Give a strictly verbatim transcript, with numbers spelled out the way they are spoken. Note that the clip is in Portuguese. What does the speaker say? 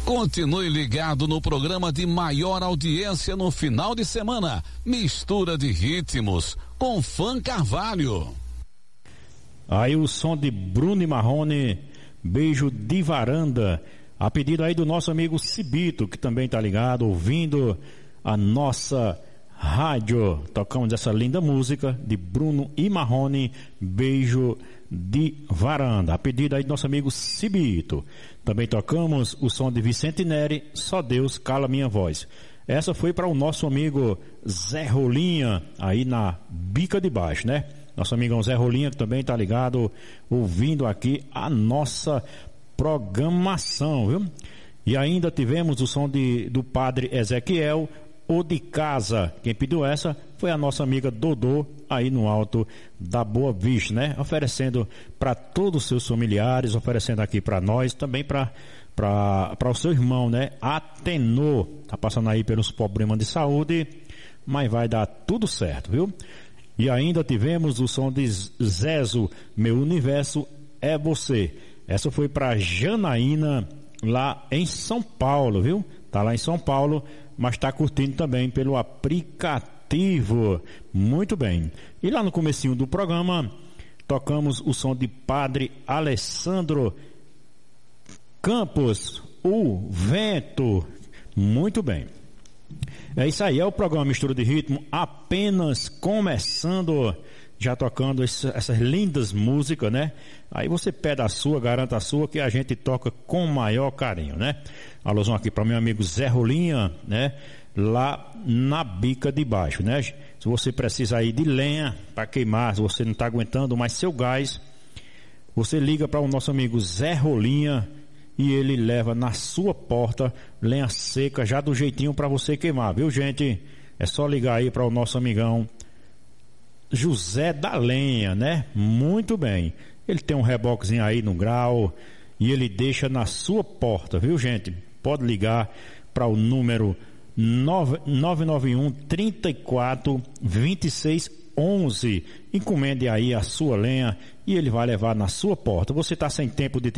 Continue ligado no programa de maior audiência no final de semana, Mistura de Ritmos, com Fã Carvalho. Aí o som de Bruno e Marrone, Beijo de Varanda, a pedido aí do nosso amigo Cibito, que também tá ligado, ouvindo a nossa rádio. Tocamos essa linda música de Bruno e Marrone, Beijo de Varanda, a pedido aí do nosso amigo Cibito. Também tocamos o som de Vicente Neri, Só Deus Cala Minha Voz. Essa foi para o nosso amigo Zé Rolinha, aí na Bica de Baixo, né? Nosso amigão Zé Rolinha, que também tá ligado, ouvindo aqui a nossa programação, viu? E ainda tivemos o som de, do Padre Ezequiel, O de Casa. Quem pediu essa foi a nossa amiga Dodô, aí no alto da Boa Vista, né? Oferecendo para todos os seus familiares, oferecendo aqui para nós, também para para o seu irmão, né? Atenor, tá passando aí pelos problemas de saúde, mas vai dar tudo certo, viu? E ainda tivemos o som de Zezo, Meu Universo é Você. Essa foi para Janaína, lá em São Paulo, viu? Tá lá em São Paulo, mas tá curtindo também pelo aplicativo. Muito bem. E lá no comecinho do programa, tocamos o som de Padre Alessandro Campos, O Vento. Muito bem. É isso aí, é o programa Mistura de Ritmo, apenas começando, já tocando esse, essas lindas músicas, né? Aí você pede a sua, garanta a sua, que a gente toca com o maior carinho, né? Alusão aqui para meu amigo Zé Rolinha, né? Lá na Bica de Baixo, né? Se você precisa aí de lenha para queimar, se você não está aguentando mais seu gás, você liga para o nosso amigo Zé Rolinha, e ele leva na sua porta lenha seca, já do jeitinho para você queimar, viu, gente? É só ligar aí para o nosso amigão José da Lenha, né? Muito bem. Ele tem um reboquezinho aí no grau e ele deixa na sua porta, viu, gente? Pode ligar para o número nove nove um, três quatro, dois seis um um. Encomende aí a sua lenha e ele vai levar na sua porta. Você está sem tempo de